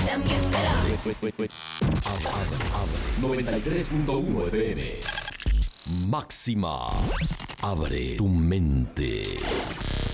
también verás. 93.1 FM. Máxima. Abre tu mente.